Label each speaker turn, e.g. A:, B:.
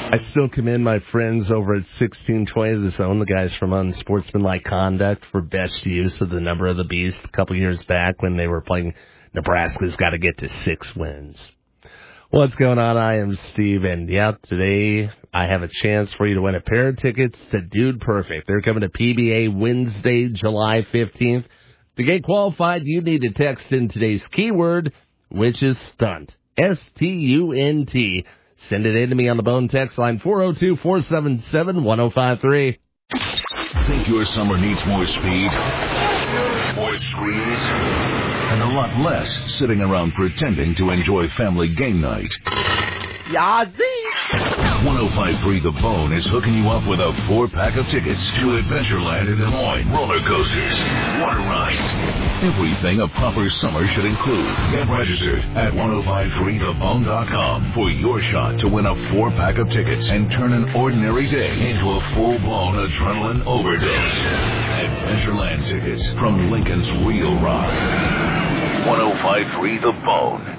A: I still commend my friends over at 1620 The Zone, the guys from Unsportsmanlike Conduct, for best use of the number of the beast a couple years back when they were playing Nebraska's Got to Get to 6 wins. What's going on? I am Steve, and today I have a chance for you to win a pair of tickets to Dude Perfect. They're coming to PBA Wednesday, July 15th. To get qualified, you need to text in today's keyword, which is stunt. S-T-U-N-T. Send it in to me on the Bone text line 402-477-1053.
B: Think your summer needs more speed, more screens, and a lot less sitting around pretending to enjoy family game night?
C: Yazzie!
B: 105.3 The Bone is hooking you up with a 4-pack of tickets to Adventureland in Des Moines. Roller coasters, water rides, everything a proper summer should include. Get registered at 1053thebone.com for your shot to win a 4-pack of tickets and turn an ordinary day into a full-blown adrenaline overdose. Adventureland tickets from Lincoln's Real Rock. 1053 The Bone.